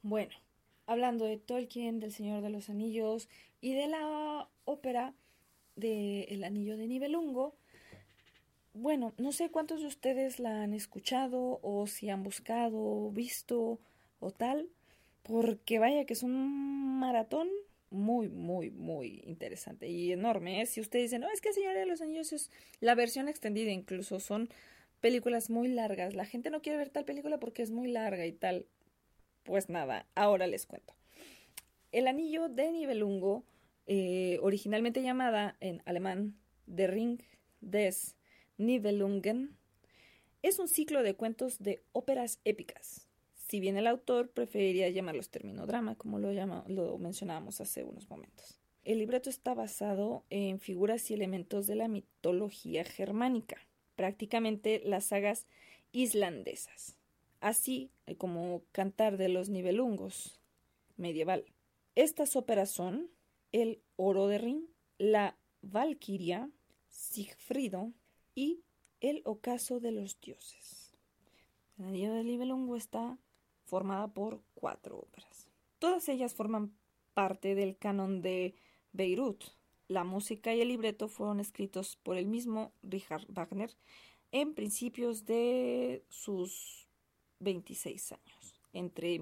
Bueno, hablando de Tolkien, del Señor de los Anillos y de la ópera de El Anillo de Nibelungo, bueno, no sé cuántos de ustedes la han escuchado o si han buscado, visto o tal, porque vaya que es un maratón muy, muy, muy interesante y enorme, ¿eh? Si ustedes dicen, no, es que El Señor de los Anillos es la versión extendida, incluso son películas muy largas, la gente no quiere ver tal película porque es muy larga y tal, pues nada, ahora les cuento. El Anillo de Nibelungo, originalmente llamada en alemán Der Ring des Nibelungen, es un ciclo de cuentos de óperas épicas. Si bien el autor preferiría llamarlos terminodrama, como lo mencionábamos hace unos momentos. El libreto está basado en figuras y elementos de la mitología germánica, prácticamente las sagas islandesas, así como Cantar de los Nibelungos medieval. Estas óperas son El Oro de Rin, La Valquiria, Sigfrido y El Ocaso de los Dioses. La Diva del Nibelungo está formada por 4 óperas. Todas ellas forman parte del canon de Beirut. La música y el libreto fueron escritos por el mismo Richard Wagner en principios de sus 26 años, entre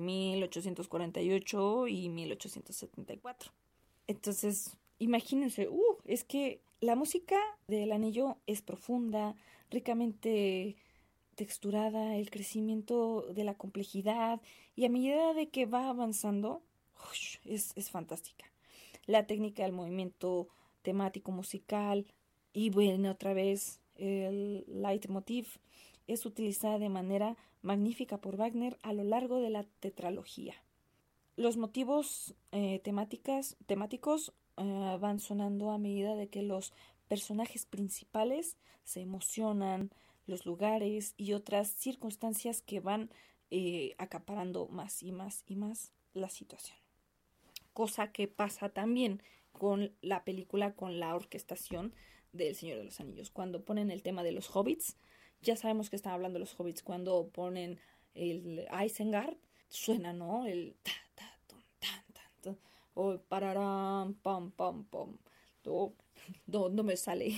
1848 y 1874. Entonces, imagínense, es que la música del anillo es profunda, ricamente texturada, el crecimiento de la complejidad y a medida de que va avanzando, es fantástica. La técnica del movimiento temático musical y bueno, otra vez el leitmotiv es utilizada de manera magnífica por Wagner a lo largo de la tetralogía. Los motivos temáticos van sonando a medida de que los personajes principales se emocionan, los lugares y otras circunstancias que van acaparando más y más y más la situación. Cosa que pasa también con la película, con la orquestación del Señor de los Anillos. Cuando ponen el tema de los hobbits, ya sabemos que están hablando de los hobbits. Cuando ponen el Isengard, suena, ¿no? El ta, ta, tum, tan, tan, tan, o pararán, pam, pam, pam. No, no me sale.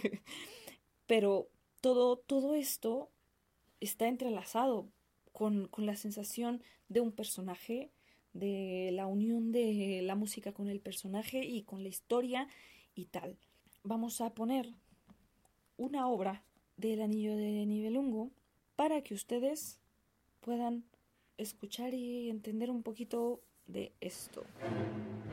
Pero todo esto está entrelazado con la sensación de un personaje, de la unión de la música con el personaje y con la historia y tal. Vamos a poner una obra del Anillo de Nibelungo para que ustedes puedan escuchar y entender un poquito de esto.